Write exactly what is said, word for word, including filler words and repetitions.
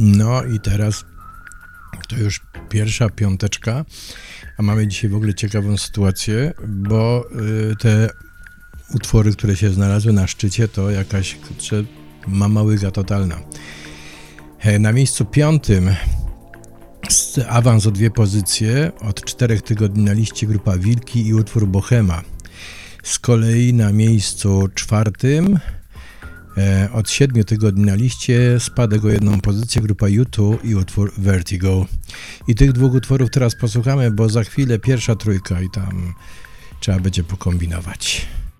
No i teraz to już pierwsza piąteczka, a mamy dzisiaj w ogóle ciekawą sytuację, bo y, te utwory, które się znalazły na szczycie, to jakaś kurczę, mama łyga totalna. E, na miejscu piątym awans o dwie pozycje, od czterech tygodni na liście grupa Wilki i utwór Bohema. Z kolei na miejscu czwartym e, od siedmiu tygodni na liście spadek o jedną pozycję grupa U dwa i utwór Vertigo. I tych dwóch utworów teraz posłuchamy, bo za chwilę pierwsza trójka i tam trzeba będzie pokombinować.